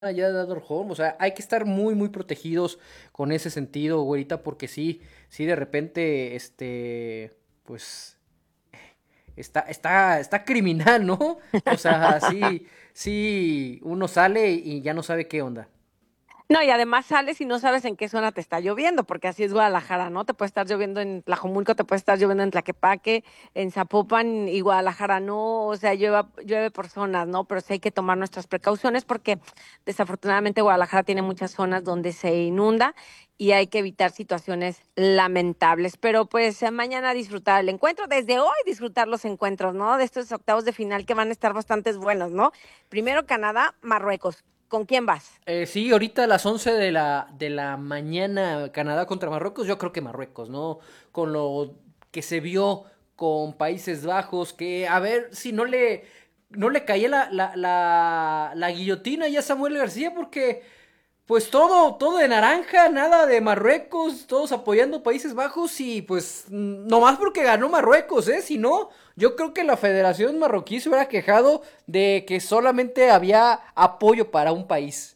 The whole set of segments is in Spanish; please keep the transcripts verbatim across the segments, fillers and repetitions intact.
allá de Adorham, o sea, hay que estar muy, muy protegidos con ese sentido, güerita, porque sí, sí, de repente, este, pues, está, está, está criminal, ¿no? O sea, sí, sí, uno sale y ya no sabe qué onda. No, y además sales y no sabes en qué zona te está lloviendo, porque así es Guadalajara, ¿no? Te puede estar lloviendo en Tlajomulco, te puede estar lloviendo en Tlaquepaque, en Zapopan y Guadalajara no, o sea, llueve, llueve por zonas, ¿no? Pero sí hay que tomar nuestras precauciones porque desafortunadamente Guadalajara tiene muchas zonas donde se inunda y hay que evitar situaciones lamentables. Pero pues eh, mañana disfrutar el encuentro, desde hoy disfrutar los encuentros, ¿no? De estos octavos de final que van a estar bastante buenos, ¿no? Primero Canadá, Marruecos. ¿Con quién vas? Eh, sí, ahorita a las once de la, de la mañana, Canadá contra Marruecos, yo creo que Marruecos, ¿no? Con lo que se vio con Países Bajos, que a ver si no le, no le caía la, la, la, la guillotina ya a Samuel García, porque pues todo, todo de naranja, nada de Marruecos, todos apoyando Países Bajos y pues mm, nomás porque ganó Marruecos, ¿eh? Si no, yo creo que la Federación Marroquí se hubiera quejado de que solamente había apoyo para un país.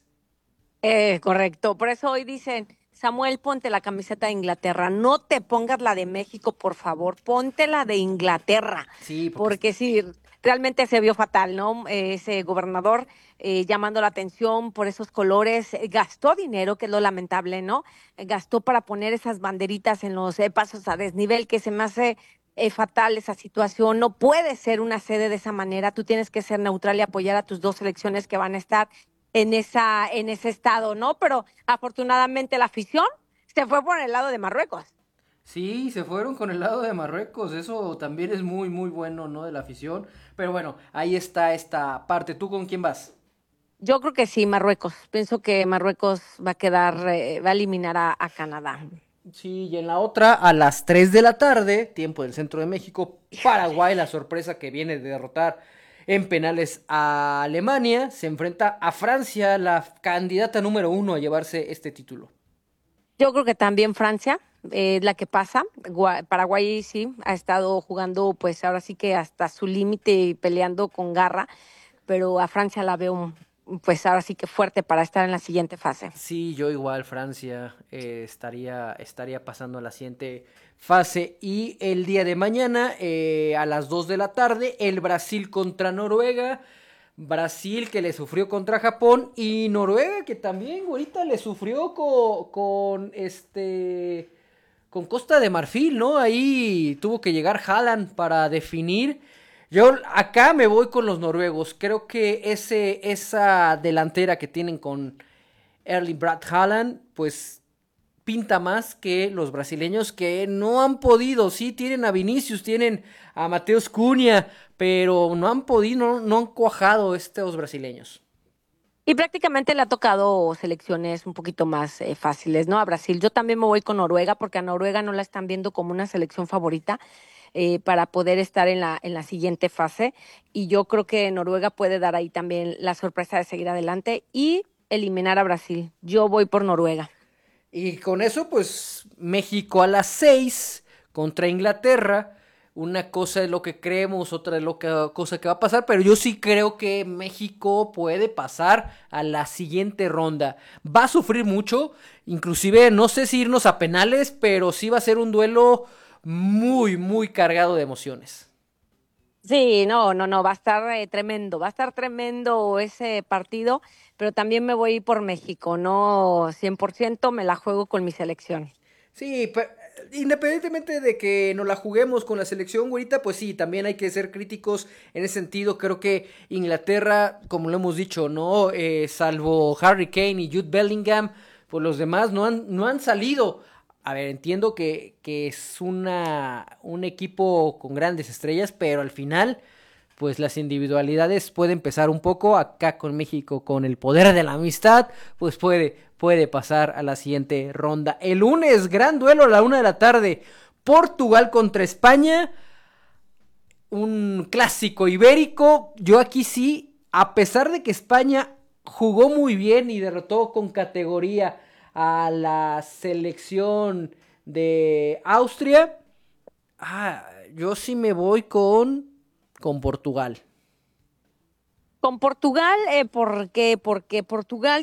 Eh, correcto. Por eso hoy dicen, Samuel, ponte la camiseta de Inglaterra. No te pongas la de México, por favor. Ponte la de Inglaterra. Sí, porque Porque sí, realmente se vio fatal, ¿no? Eh, ese gobernador eh, llamando la atención por esos colores. eh, Gastó dinero, que es lo lamentable, ¿no? Eh, Gastó para poner esas banderitas en los eh, pasos a desnivel, que se me hace eh, fatal esa situación. No puede ser una sede de esa manera. Tú tienes que ser neutral y apoyar a tus dos selecciones que van a estar en esa, en ese estado, ¿no? Pero afortunadamente la afición se fue por el lado de Marruecos. sí, se fueron con el lado de Marruecos, eso también es muy, muy bueno, ¿no? De la afición. Pero bueno, ahí está esta parte. ¿Tú con quién vas? Yo creo que sí, Marruecos. Pienso que Marruecos va a quedar, eh, va a eliminar a, a Canadá. Sí, y en la otra, a las tres de la tarde, tiempo del centro de México, Híjole. Paraguay, la sorpresa que viene de derrotar en penales a Alemania, se enfrenta a Francia, la candidata número uno a llevarse este título. Yo creo que también Francia eh, es la que pasa. Gua- Paraguay sí ha estado jugando, pues ahora sí que hasta su límite y peleando con garra, pero a Francia la veo, pues ahora sí que fuerte para estar en la siguiente fase. Sí, yo igual, Francia eh, estaría, estaría pasando a la siguiente fase. Y el día de mañana, eh, a las dos de la tarde, el Brasil contra Noruega. Brasil que le sufrió contra Japón y Noruega que también ahorita le sufrió con, con este con Costa de Marfil, ¿no? Ahí tuvo que llegar Haaland para definir. Yo acá me voy con los noruegos. Creo que ese, esa delantera que tienen con Erling Brad Haaland, pues pinta más que los brasileños que no han podido. Sí, tienen a Vinicius, tienen a Mateus Cunha, pero no han podido, no, no han cuajado estos brasileños. Y prácticamente le ha tocado selecciones un poquito más eh, fáciles, ¿no? A Brasil. Yo también me voy con Noruega porque a Noruega no la están viendo como una selección favorita eh, para poder estar en la, en la siguiente fase. Y yo creo que Noruega puede dar ahí también la sorpresa de seguir adelante y eliminar a Brasil. Yo voy por Noruega. Y con eso, pues México a las seis contra Inglaterra. Una cosa es lo que creemos, otra es lo que, cosa que va a pasar, pero yo sí creo que México puede pasar a la siguiente ronda. Va a sufrir mucho, inclusive no sé si irnos a penales, pero sí va a ser un duelo muy, muy cargado de emociones. Sí, no, no, no, va a estar eh, tremendo, va a estar tremendo ese partido, pero también me voy por México, no cien por ciento me la juego con mi selección. Sí, pero independientemente de que nos la juguemos con la selección, güerita, pues sí, también hay que ser críticos en ese sentido. Creo que Inglaterra, como lo hemos dicho, ¿no? Eh, salvo Harry Kane y Jude Bellingham, pues los demás no han, no han salido. A ver, entiendo que, que es una, un equipo con grandes estrellas, pero al final pues las individualidades pueden pesar un poco. Acá con México, con el poder de la amistad, pues puede, puede pasar a la siguiente ronda. El lunes, gran duelo a la una de la tarde. Portugal contra España. Un clásico ibérico. Yo aquí sí, a pesar de que España jugó muy bien y derrotó con categoría a la selección de Austria, ah, yo sí me voy con, con Portugal. Con Portugal, eh, ¿por qué? Porque Portugal